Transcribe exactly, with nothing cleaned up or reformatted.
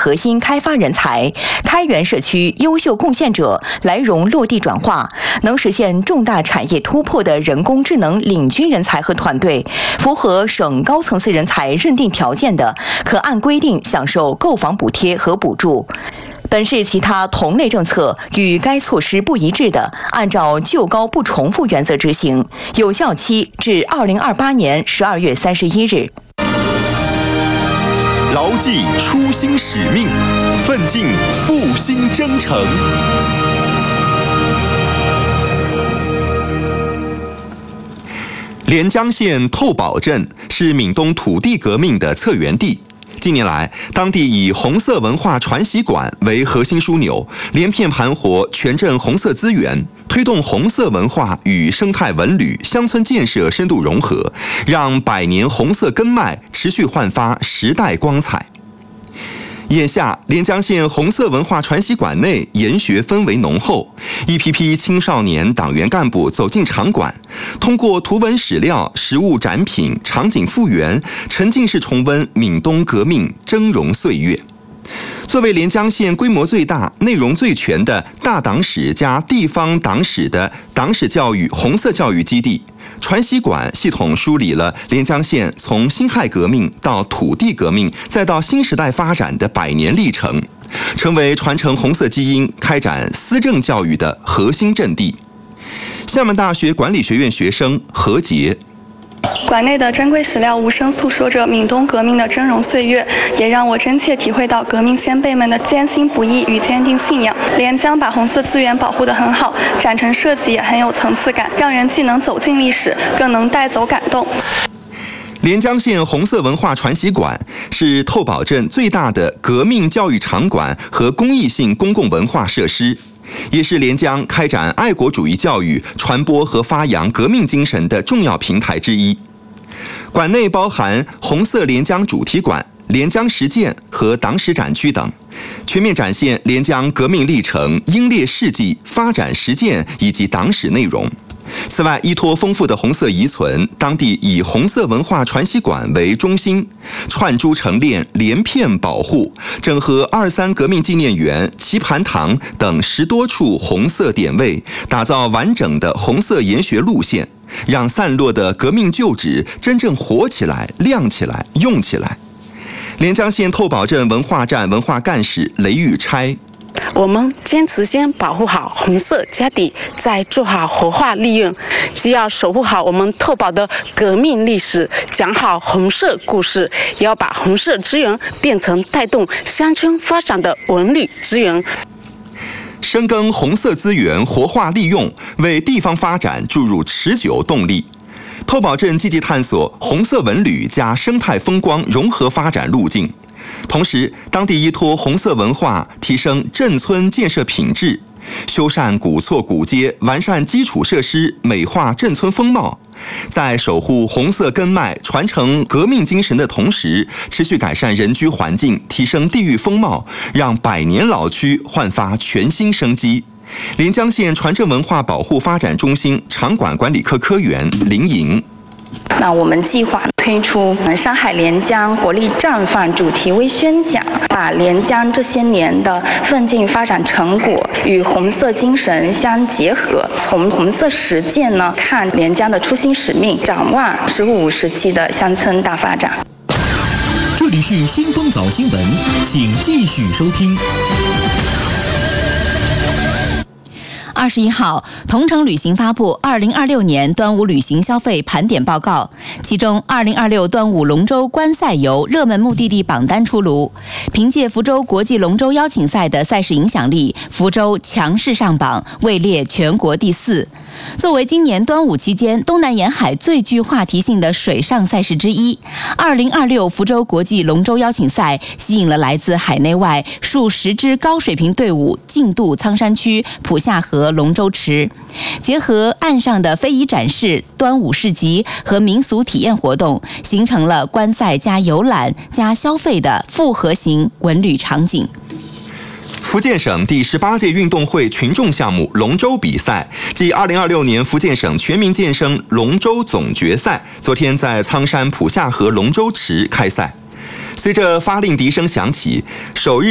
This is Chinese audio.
核心开发人才，开源社区优秀贡献者来融落地转化，能实现重大产业突破的人工智能领军人才和团队，符合省高层次人才认定条件的，可按规定享受购房补贴和补助。本市其他同类政策与该措施不一致的，按照就高不重复原则执行，有效期至二零二八年十二月三十一日。 牢记初心使命，奋进复兴征程。连江县透宝镇是闽东土地革命的策源地。近年来，当地以红色文化传习馆为核心枢纽，连片盘活全镇红色资源，推动红色文化与生态文旅、乡村建设深度融合，让百年红色根脉持续焕发时代光彩。眼下，连江县红色文化传习馆内研学氛围浓厚，一批批青少年党员干部走进场馆，通过图文史料、实物展品、场景复原，沉浸式重温闽东革命峥嵘岁月。作为连江县规模最大、内容最全的大党史加地方党史的党史教育红色教育基地，传习馆系统梳理了连江县从辛亥革命到土地革命再到新时代发展的百年历程，成为传承红色基因、开展思政教育的核心阵地。厦门大学管理学院学生何杰。 馆内的珍贵史料无声诉说着闽东革命的峥嵘岁月，也让我真切体会到革命先辈们的艰辛不易与坚定信仰。连江把红色资源保护得很好，展陈设计也很有层次感，让人既能走进历史，更能带走感动。 连江县红色文化传习馆是透宝镇最大的革命教育场馆和公益性公共文化设施，也是连江开展爱国主义教育、传播和发扬革命精神的重要平台之一。馆内包含红色连江主题馆、连江实践和党史展区等，全面展现连江革命历程、英烈事迹、发展实践以及党史内容。此外，依托丰富的红色遗存，当地以红色文化传习馆为中心，串珠成链、连片保护，整合二三革命纪念园、棋盘堂等十多处红色点位，打造完整的红色研学路线，让散落的革命旧址真正活起来、亮起来、用起来。连江县透宝镇文化站文化干事雷玉钗。 我们坚持先保护好红色家底，再做好活化利用。既要守护好我们透宝的革命历史，讲好红色故事，也要把红色资源变成带动乡村发展的文旅资源。 深耕红色资源活化利用，为地方发展注入持久动力。透宝镇积极探索红色文旅加生态风光融合发展路径。同时，当地依托红色文化提升镇村建设品质，修缮古厝古街，完善基础设施，美化镇村风貌。在守护红色根脉、传承革命精神的同时，持续改善人居环境，提升地域风貌，让百年老区焕发全新生机。连江县传承文化保护发展中心场馆管理科科员林莹。 那我们计划推出上海连江活力绽放主题微宣讲，把连江这些年的奋进发展成果与红色精神相结合，从红色实践呢看连江的初心使命，展望十五时期的乡村大发展。 这里是新风早新闻，请继续收听。 二十一号，同程旅行发布二零二六年端午旅行消费盘点报告，其中二零二六端午龙舟观赛游热门目的地榜单出炉。凭借福州国际龙舟邀请赛的赛事影响力，福州强势上榜，位列全国第四。作为今年端午期间东南沿海最具话题性的水上赛事之一，二零二六福州国际龙舟邀请赛吸引了来自海内外数十支高水平队伍竞渡苍山区浦下河龙舟池，结合岸上的非遗展示、端午市集和民俗体验活动，形成了观赛加游览加消费的复合型文旅场景。 福建省第十八届运动会群众项目龙舟比赛暨二零二六年福建省全民健身龙舟总决赛，昨天在苍山浦下河龙舟池开赛。随着发令笛声响起，首日